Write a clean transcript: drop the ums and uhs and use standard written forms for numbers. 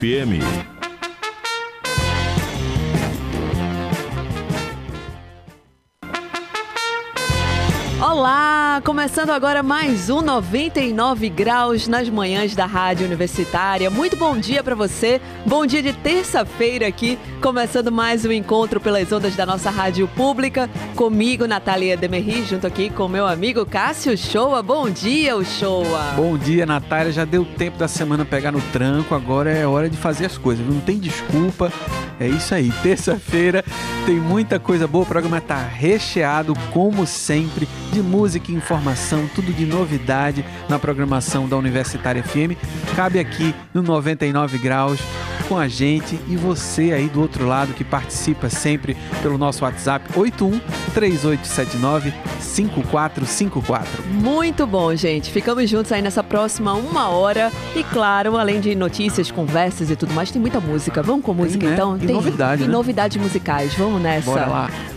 FM. Olá! Começando agora mais um 99 graus nas manhãs da Rádio Universitária. Muito bom dia para você. Bom dia de terça-feira aqui, começando mais um encontro pelas ondas da nossa rádio pública. Comigo, Natália Demerri, junto aqui com meu amigo Cássio Shoa. Bom dia, Shoa! Bom dia, Natália. Já deu tempo da semana pegar no tranco, agora é hora de fazer as coisas. Não tem desculpa, é isso aí. Terça-feira tem muita coisa boa, o programa tá recheado, como sempre, de música e informação, tudo de novidade na programação da Universitária FM. Cabe aqui no 99 graus com a gente e você aí do outro lado que participa sempre pelo nosso WhatsApp 81-3879-5454. Muito bom, gente. Ficamos juntos aí nessa próxima uma hora e, claro, além de notícias, conversas e tudo mais, tem muita música. Vamos com música, né? então? E novidade, e né? novidades musicais. Vamos nessa. Bora lá.